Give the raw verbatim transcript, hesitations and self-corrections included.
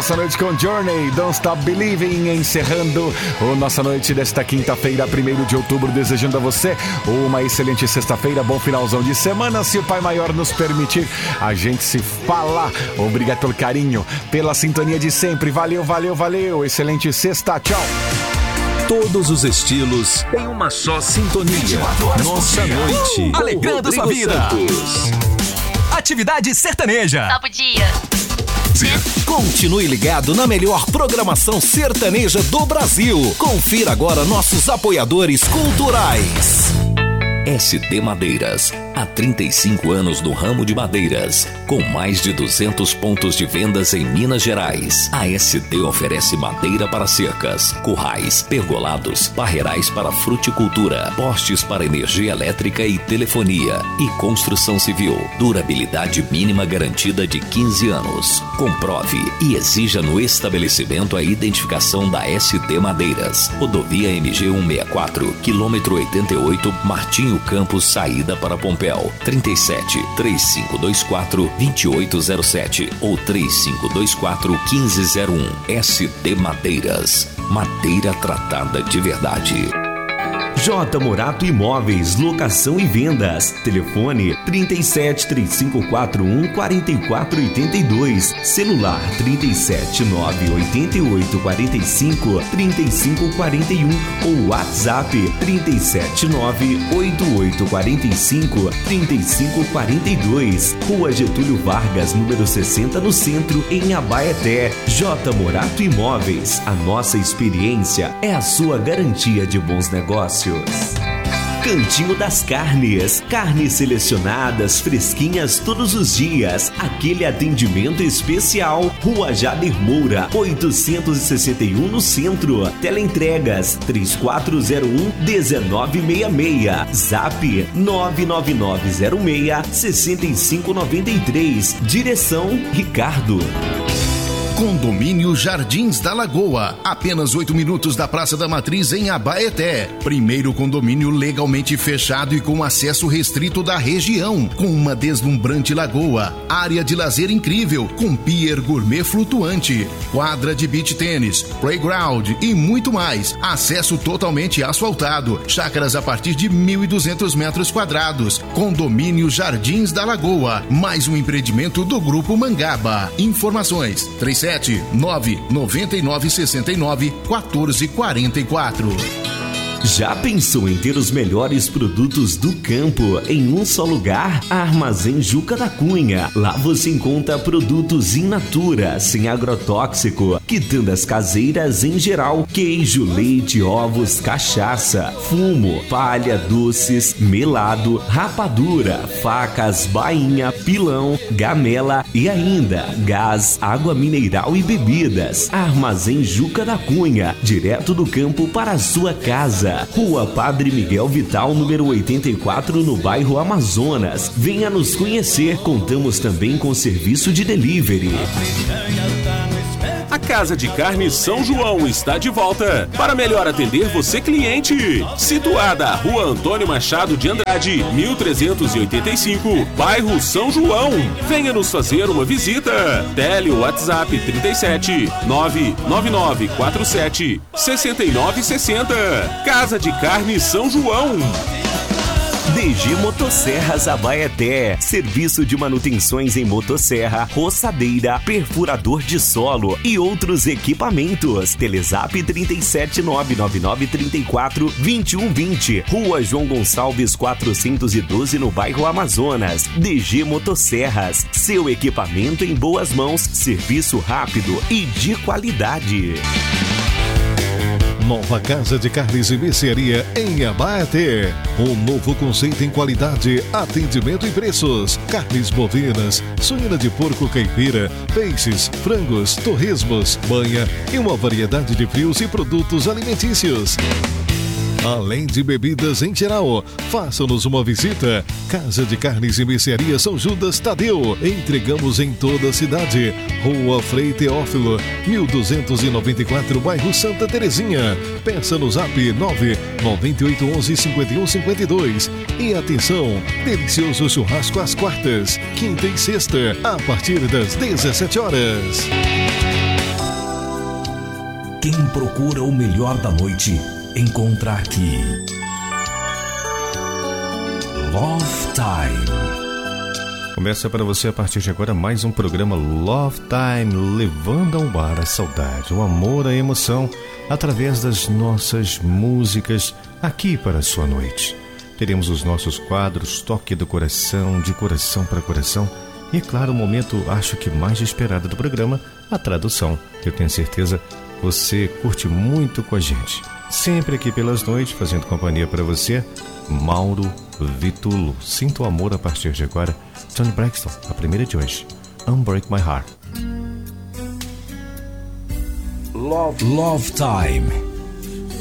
nossa noite com Journey, Don't Stop Believing, encerrando a nossa noite desta quinta-feira, primeiro de outubro, desejando a você uma excelente sexta-feira, bom finalzão de semana, se o Pai Maior nos permitir, a gente se falar. Obrigado pelo carinho, pela sintonia de sempre, valeu, valeu, valeu, excelente sexta, tchau. Todos os estilos em uma só sintonia. Nossa noite. Uh, alegrando sua vida. Santos. Atividade sertaneja. Top dia. Continue ligado na melhor programação sertaneja do Brasil. Confira agora nossos apoiadores culturais. S D Madeiras, há trinta e cinco anos no ramo de madeiras, com mais de duzentos pontos de vendas em Minas Gerais. A S D oferece madeira para cercas, currais, pergolados, barreirais para fruticultura, postes para energia elétrica e telefonia e construção civil. Durabilidade mínima garantida de quinze anos. Comprove e exija no estabelecimento a identificação da S D Madeiras. Rodovia M G cento e sessenta e quatro, quilômetro oitenta e oito, Martinho Campos, saída para Pompéu. trinta e sete, três cinco dois quatro, dois oito zero sete ou três cinco dois quatro, um cinco zero um. S D Madeiras, madeira tratada de verdade. J. Morato Imóveis, locação e vendas. Telefone trinta e sete, três cinco quatro um, quatro quatro oito dois. Celular trinta e sete, nove oito oito, quatro cinco, três cinco quatro um ou WhatsApp trinta e sete, nove oito oito quatro cinco, três cinco quatro dois. Rua Getúlio Vargas, número sessenta, no centro, em Abaeté. J. Morato Imóveis, a nossa experiência é a sua garantia de bons negócios. Cantinho das Carnes, carnes selecionadas, fresquinhas todos os dias, aquele atendimento especial. Rua Jader Moura, oitocentos e sessenta e um, no centro. Teleentregas três quatro zero um, um nove seis seis. Zap nove nove nove zero seis, seis cinco nove três. Direção Ricardo. Condomínio Jardins da Lagoa, apenas oito minutos da Praça da Matriz, em Abaeté. Primeiro condomínio legalmente fechado e com acesso restrito da região, com uma deslumbrante lagoa, área de lazer incrível, com pier gourmet flutuante, quadra de beach tênis, playground e muito mais. Acesso totalmente asfaltado, chácaras a partir de mil e duzentos metros quadrados. Condomínio Jardins da Lagoa, mais um empreendimento do Grupo Mangaba. Informações três sete nove nove nove seis nove quatro quatro quatro. Já pensou em ter os melhores produtos do campo em um só lugar? Armazém Juca da Cunha. Lá você encontra produtos in natura, sem agrotóxico, quitandas caseiras em geral, queijo, leite, ovos, cachaça, fumo, palha, doces, melado, rapadura, facas, bainha, pilão, gamela e ainda gás, água mineral e bebidas. Armazém Juca da Cunha, direto do campo para a sua casa. Rua Padre Miguel Vital, número oitenta e quatro, no bairro Amazonas. Venha nos conhecer, contamos também com serviço de delivery. A Casa de Carne São João está de volta para melhor atender você, cliente. Situada à Rua Antônio Machado de Andrade, mil trezentos e oitenta e cinco, bairro São João. Venha nos fazer uma visita. Tele WhatsApp trinta e sete, nove nove nove quatro sete, seis nove seis zero. Casa de Carne São João. D G Motosserras Abaeté, serviço de manutenções em motosserra, roçadeira, perfurador de solo e outros equipamentos. Telezap trinta e sete, nove nove nove três quatro, dois um dois zero, Rua João Gonçalves quatrocentos e doze, no bairro Amazonas. D G Motosserras, seu equipamento em boas mãos, serviço rápido e de qualidade. Nova Casa de Carnes e Mercearia em Abaeté. Um novo conceito em qualidade, atendimento e preços. Carnes bovinas, suína de porco caipira, peixes, frangos, torresmos, banha e uma variedade de frios e produtos alimentícios. Além de bebidas em geral, faça-nos uma visita. Casa de Carnes e Mercearia São Judas Tadeu. Entregamos em toda a cidade. Rua Frei Teófilo, mil duzentos e noventa e quatro, bairro Santa Terezinha. Peça no zap nove nove oito um um cinco um cinco dois. E atenção, delicioso churrasco às quartas, quinta e sexta, a partir das dezessete horas. Quem procura o melhor da noite, encontra aqui. Love Time. Começa para você a partir de agora mais um programa Love Time, levando ao ar a saudade, o amor, a emoção, através das nossas músicas, aqui para a sua noite. Teremos os nossos quadros Toque do Coração, de coração para coração, e é claro, o momento, acho que mais esperado do programa, a tradução. Eu tenho certeza você curte muito com a gente. Sempre aqui pelas noites, fazendo companhia para você, Mauro Vitulo. Sinto o amor a partir de agora. Toni Braxton, a primeira de hoje. Unbreak My Heart. Love, Love Time.